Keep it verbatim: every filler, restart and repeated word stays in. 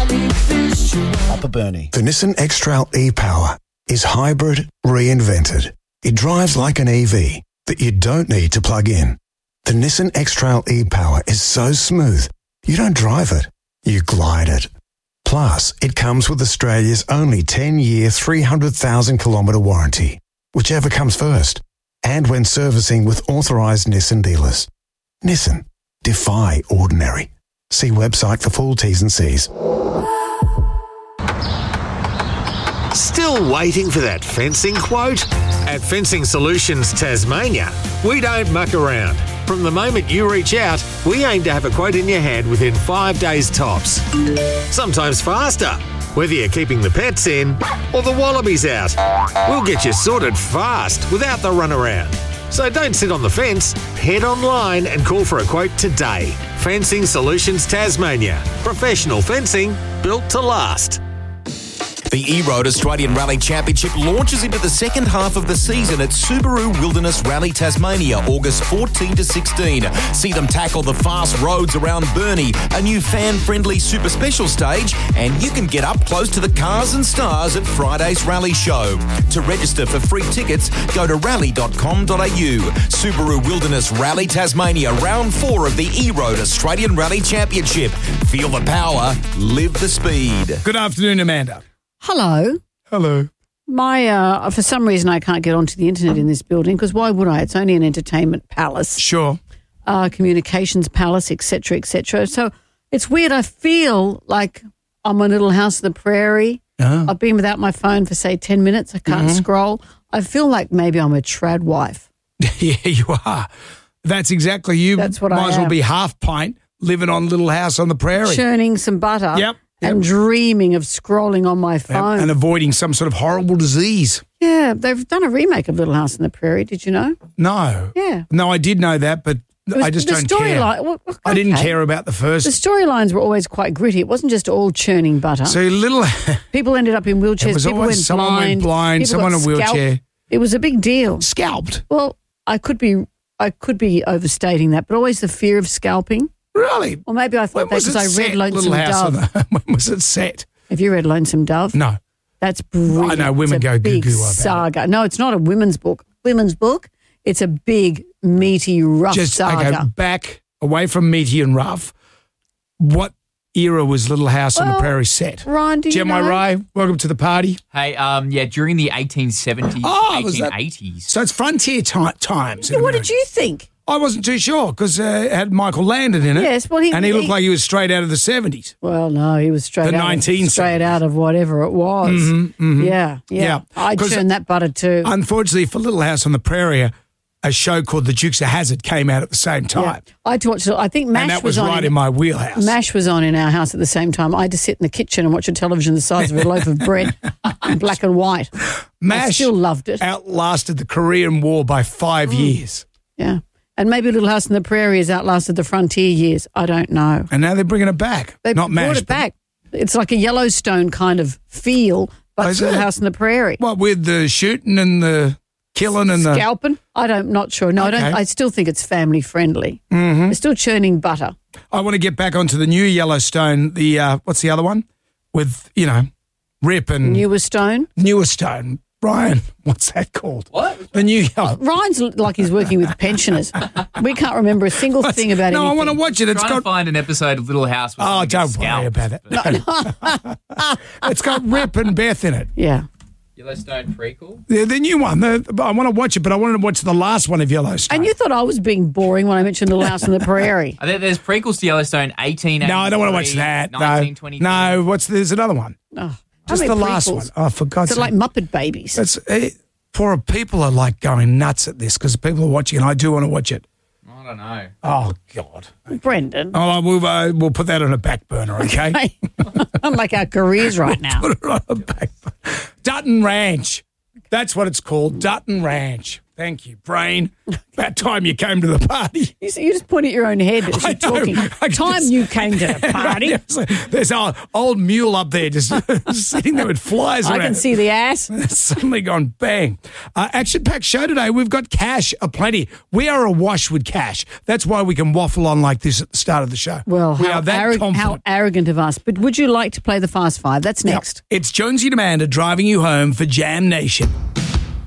Upper Burnie. The Nissan X-Trail e-Power is hybrid reinvented. It drives like an E V that you don't need to plug in. The Nissan X-Trail e-Power is so smooth, you don't drive it, you glide it. Plus, it comes with Australia's only ten-year, three hundred thousand kilometre warranty, whichever comes first, and when servicing with authorised Nissan dealers. Nissan. Defy ordinary. See website for full T's and C's. Still waiting for that fencing quote? At Fencing Solutions Tasmania, we don't muck around. From the moment you reach out, we aim to have a quote in your hand within five days tops. Sometimes faster, whether you're keeping the pets in or the wallabies out. We'll get you sorted fast without the runaround. So don't sit on the fence, head online and call for a quote today. Fencing Solutions Tasmania. Professional fencing built to last. The E-Road Australian Rally Championship launches into the second half of the season at Subaru Wilderness Rally Tasmania, August fourteen to sixteen. See them tackle the fast roads around Burnie, a new fan-friendly super special stage, and you can get up close to the cars and stars at Friday's Rally Show. To register for free tickets, go to rally dot com dot a u. Subaru Wilderness Rally Tasmania, round four of the E-Road Australian Rally Championship. Feel the power, live the speed. Good afternoon, Amanda. Hello. Hello. My, uh, for some reason, I can't get onto the internet in this building because why would I? It's only an entertainment palace, Sure. uh, communications palace, et cetera, et cetera. So it's weird. I feel like I'm on Little House on the Prairie. Oh. I've been without my phone for, say, ten minutes. I can't scroll. I feel like maybe I'm a trad wife. Yeah, you are. That's exactly you. That's what I Might as well am. be half pint living on Little House on the Prairie. Churning some butter. Yep. And Yep. dreaming of scrolling on my phone. And avoiding some sort of horrible disease. Yeah, they've done a remake of Little House on the Prairie. Did you know? No. Yeah. No, I did know that, but It was- I just the don't care. storyline- well, I didn't okay. care about the first. The storylines were always quite gritty. It wasn't just all churning butter. So little. People ended up in wheelchairs. It was People always went someone blind. went blind, People someone got in a wheelchair. scalped. It was a big deal. Scalped. Well, I could be, I could be overstating that, but always the fear of scalping. Really? Or maybe I thought When that was because it I set, read Lonesome Little House on Dove. the, when was it set? Have you read Lonesome Dove? No. That's brilliant. I know women it's a go big goo-goo about it. saga. No, it's not a women's book. Women's book. It's a big, meaty, rough Just saga. okay, back away from meaty and rough. What era was Little House on the Well, Prairie set? Ryan, do you Gemma know? Ray, welcome to the party. Hey, um, yeah, during the eighteen seventies, Oh, was that- eighteen eighties. So it's frontier ti times. in Yeah, what America. did you think? I wasn't too sure because uh, it had Michael Landon in it. Yes, well, he- and he looked he- like he was straight out of the seventies. Well, no, he was straight The out, of, nineteen seventies. straight out of whatever it was. Mhm, mhm. Yeah, yeah. Yeah, I'd 'cause churn that butter too. Unfortunately for Little House on the Prairie, a show called The Dukes of Hazzard came out at the same time. Yeah. I'd watch it. I think MASH and that was, on right in, in my wheelhouse. MASH was on in our house at the same time. I had to sit in the kitchen and watch a television the size of a loaf of bread in black and white. I MASH still loved it. outlasted the Korean War by five years. Yeah. And maybe Little House on the Prairie has outlasted the frontier years. I don't know. And now they're bringing it back. They Not brought MASH. it back. It's like a Yellowstone kind of feel, but Oh, it's is Little it? House on the Prairie. What, with the shooting and the killing and the... Scalping? I don't, not sure. No, I don't. Okay. I still think it's family friendly. Mhm. They're still churning butter. I want to get back onto the new Yellowstone. The uh, what's the other one? With, you know, Rip and... Newer Stone. Newer Stone. Brian, what's that called? What? The new Yellow... Ryan's like he's working with pensioners. We can't remember a single thing about No, I anything. want to watch it. It's Trying to got... find an episode of Little House. Where Oh, someone gets don't worry scalped. about it. It's got Rip and Beth in it. Yeah. Yellowstone prequel. The, the new one. The, I want to watch it, but I wanted to watch the last one of Yellowstone. And you thought I was being boring when I mentioned Little House on the Prairie. I think there's prequels to Yellowstone. eighteen. No, I don't want to watch that. No, nineteen twenty. no. What's there's another one? Oh, Just how the many last prequels? one. Oh, for God's Is sake! it like Muppet Babies? That's eh, poor people are like going nuts at this because people are watching, and I do want to watch it. I don't know. Oh God! Brendan. Oh, we'll uh, we'll put that on a back burner, okay? Hey, unlike our careers right now. Put it on a back burner. Dutton Ranch. That's what it's called. Dutton Ranch. Thank you, brain. About time you came to the party. You, you just point at your own head as I you're talking. know. I Time just- you came to the party. There's our old mule up there just sitting there with flies I around. can see the ass. It's suddenly gone bang. Uh, action-packed show today. We've got cash aplenty. We are awash with cash. That's why we can waffle on like this at the start of the show. Well, we how, are that arro- confident. how arrogant of us. But would you like to play the Fast Five? That's next. It's Jonesy and Amanda driving you home for Jam Nation.